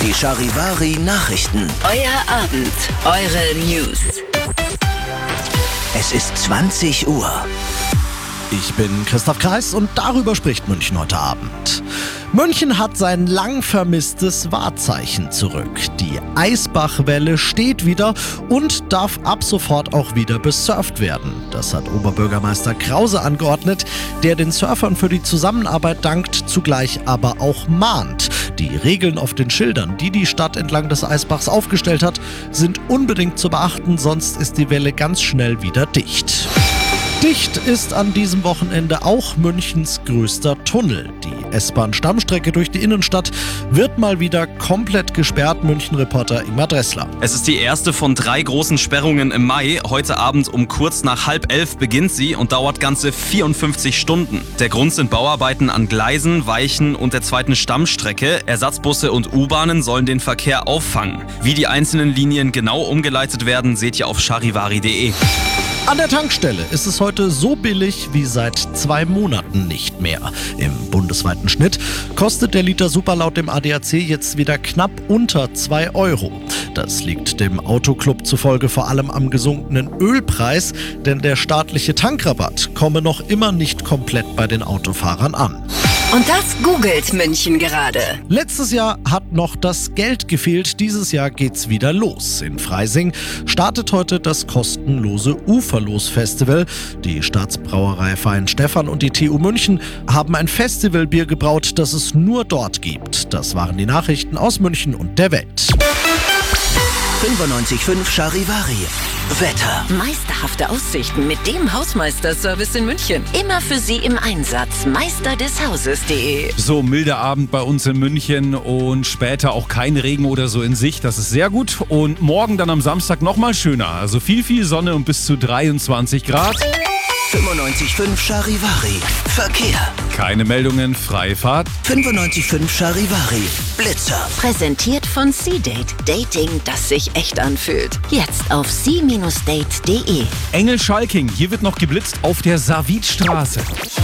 Die Charivari Nachrichten. Euer Abend, eure News. Es ist 20 Uhr. Ich bin Christoph Kreis und darüber spricht München heute Abend. München hat sein lang vermisstes Wahrzeichen zurück. Die Eisbachwelle steht wieder und darf ab sofort auch wieder besurft werden. Das hat Oberbürgermeister Krause angeordnet, der den Surfern für die Zusammenarbeit dankt, zugleich aber auch mahnt. Die Regeln auf den Schildern, die die Stadt entlang des Eisbachs aufgestellt hat, sind unbedingt zu beachten, sonst ist die Welle ganz schnell wieder dicht. Dicht ist an diesem Wochenende auch Münchens größter Tunnel. Die S-Bahn-Stammstrecke durch die Innenstadt wird mal wieder komplett gesperrt. München-Reporter Ingmar Dressler. Es ist die erste von 3 großen Sperrungen im Mai. Heute Abend um kurz nach 10:30 beginnt sie und dauert ganze 54 Stunden. Der Grund sind Bauarbeiten an Gleisen, Weichen und der zweiten Stammstrecke. Ersatzbusse und U-Bahnen sollen den Verkehr auffangen. Wie die einzelnen Linien genau umgeleitet werden, seht ihr auf charivari.de. An der Tankstelle ist es heute so billig wie seit 2 Monaten nicht mehr. Im bundesweiten Schnitt kostet der Liter Super laut dem ADAC jetzt wieder knapp unter 2 Euro. Das liegt dem Autoclub zufolge vor allem am gesunkenen Ölpreis, denn der staatliche Tankrabatt komme noch immer nicht komplett bei den Autofahrern an. Und das googelt München gerade. Letztes Jahr hat noch das Geld gefehlt, dieses Jahr geht's wieder los. In Freising startet heute das kostenlose Uferlos-Festival. Die Staatsbrauerei Fein Stephan und die TU München haben ein Festivalbier gebraut, das es nur dort gibt. Das waren die Nachrichten aus München und der Welt. 95.5 Charivari. Wetter. Meisterhafte Aussichten mit dem Hausmeisterservice in München. Immer für Sie im Einsatz. Meisterdeshauses.de. So, milder Abend bei uns in München und später auch kein Regen oder so in Sicht. Das ist sehr gut. Und morgen dann am Samstag nochmal schöner. Also viel Sonne und bis zu 23 Grad. 95.5 Charivari. Verkehr. Keine Meldungen, freie Fahrt. 95.5 Charivari. Blitzer. Präsentiert von C-Date. Dating, das sich echt anfühlt. Jetzt auf c-date.de. Engel Schalking, hier wird noch geblitzt auf der Savidstraße.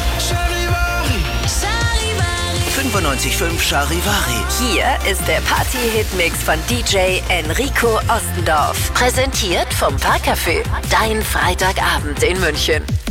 95.5 Charivari. Hier ist der Party-Hit-Mix von DJ Enrico Ostendorf. Präsentiert vom Parkcafé. Dein Freitagabend in München.